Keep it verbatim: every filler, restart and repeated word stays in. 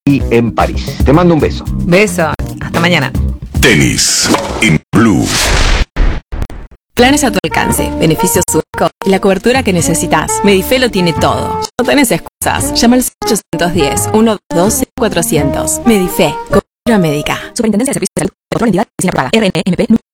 en París. Te mando un beso. Beso. Hasta mañana. Tenis en Blue. Planes a tu alcance, beneficios únicos y la cobertura que necesitas. Medife lo tiene todo. No tenés excusas. Llama al ocho uno cero, uno dos dos, cuatrocientos. Medife, cobertura médica. Superintendencia de Servicios de Salud. Control Entidad. Oficina Privada. R N M P.